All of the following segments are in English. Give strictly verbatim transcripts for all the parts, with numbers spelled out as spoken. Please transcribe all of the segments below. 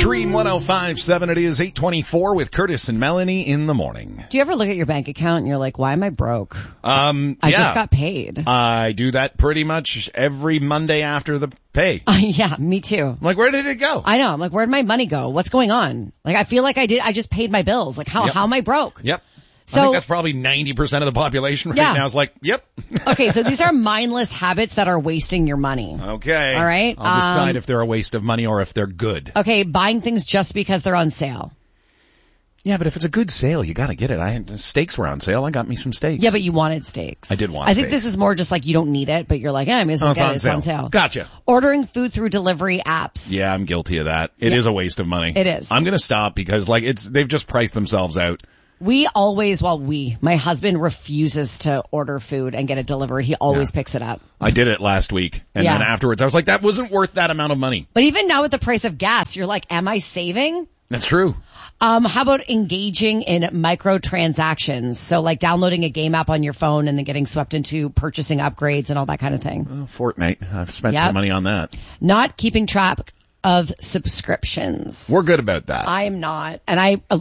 Dream one oh five point seven, it is eight twenty-four with Curtis and Melanie in the morning. Do you ever look at your bank account and you're like, why am I broke? Um, I yeah. just got paid. I do that pretty much every Monday after the pay. Uh, yeah, me too. I'm like, where did it go? I know. I'm like, where'd my money go? What's going on? Like, I feel like I did, I just paid my bills. Like, how, Yep. how am I broke? Yep. So, I think that's probably ninety percent of the population right Yeah. now is like, yep. okay, so these are mindless habits that are wasting your money. Okay. All right. I'll decide Um, if they're a waste of money or if they're good. Okay, buying things just because they're on sale. Yeah, but if it's a good sale, you gotta get it. I had steaks were on sale. I got me some steaks. Yeah, but you wanted steaks. I did want I think steaks. this is more just like you don't need it, but you're like, yeah, I may as well Oh, it's get on it. It's sale. on sale. Gotcha. Ordering food through delivery apps. Yeah, I'm guilty of that. It Yeah. is a waste of money. It is. I'm gonna stop because like it's, they've just priced themselves out. We always, well, we, my husband refuses to order food and get it delivered. He always Yeah. picks it up. I did it last week. And Yeah. then afterwards I was like, that wasn't worth that amount of money. But even now with the price of gas, you're like, am I saving? That's true. Um, how about engaging in microtransactions? So like downloading a game app on your phone and then getting swept into purchasing upgrades and all that kind of thing. Oh, Fortnite. I've spent Yep. some money on that. Not keeping track of subscriptions. We're good about that. I am not. And I, uh,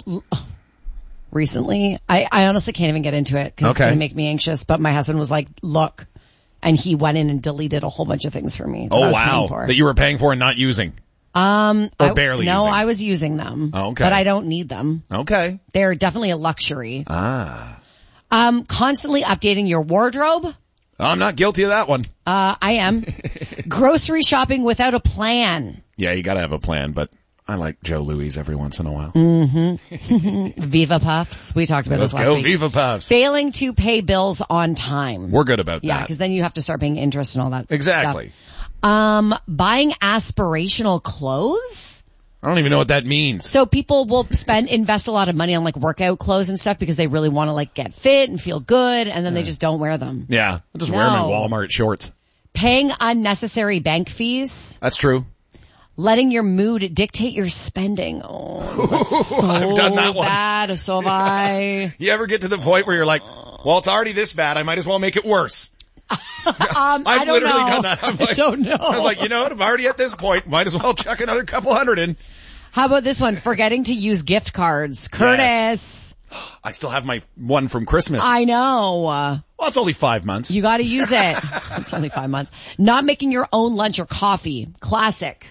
recently, I, I honestly can't even get into it because it's Okay. going to make me anxious. But my husband was like, look, and he went in and deleted a whole bunch of things for me. That I oh was paying wow. for. That you were paying for and not using. Um, Or I, barely no, using. I was using them. Oh, okay. But I don't need them. Okay. They're definitely a luxury. Ah. Um, constantly updating your wardrobe. I'm not guilty of that one. Uh, I am. Grocery shopping without a plan. Yeah, you gotta have a plan, but I like Joe Louis every once in a while. Mm-hmm. Viva Puffs. We talked about Let's this last go week. Viva Puffs. Failing to pay bills on time. We're good about Yeah, that. because then you have to start paying interest and all that Exactly. stuff. Um, buying aspirational clothes. I don't even know what that means. So people will spend, invest a lot of money on like workout clothes and stuff because they really want to like get fit and feel good and then they just don't wear them. Yeah. I'll just wear them in No. Walmart shorts. Paying unnecessary bank fees. That's true. Letting your mood dictate your spending. Oh, that's so I've done that one. bad. So have I. You ever get to the point where you're like, well, it's already this bad. I might as well make it worse. Um, I've I don't literally know. done that. I'm like, I don't know. I was like, you know what? I'm already at this point. Might as well chuck another couple hundred in. How about this one? Forgetting to use gift cards. Curtis. Yes. I still have my one from Christmas. I know. Uh, well, it's only five months. You gotta use it. It's only five months. Not making your own lunch or coffee. Classic.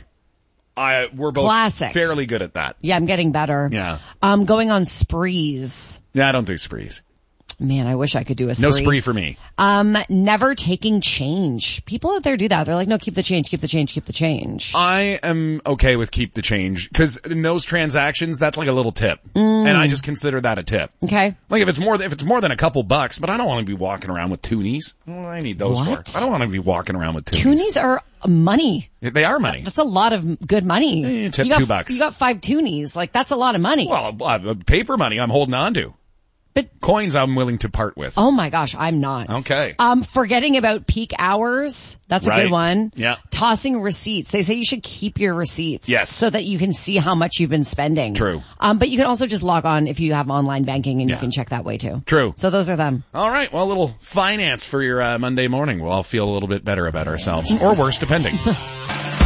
I, we're both Classic. fairly good at that. Yeah, I'm getting better. Yeah. Um, going on sprees. Yeah, I don't do sprees. Man, I wish I could do a spree. No spree for me. Um, never taking change. People out there do that. They're like, no, keep the change, keep the change, keep the change. I am okay with keep the change because in those transactions, that's like a little tip, mm. and I just consider that a tip. Okay. Like if it's more, if it's more than a couple bucks, but I don't want to be walking around with toonies. Well, I need those What? for. I don't want to be walking around with toonies. Toonies are money. They are money. That's a lot of good money. Eh, tip you got, two bucks. You got five toonies. Like that's a lot of money. Well, uh, paper money I'm holding on to. But coins I'm willing to part with. Oh my gosh, I'm not. Okay. Um, forgetting about peak hours. That's a Right. good one. Yeah. Tossing receipts. They say you should keep your receipts. Yes. So that you can see how much you've been spending. True. Um, but you can also just log on if you have online banking and Yeah. you can check that way too. True. So those are them. All right. Well, a little finance for your uh, Monday morning. We'll all feel a little bit better about ourselves, or worse, depending.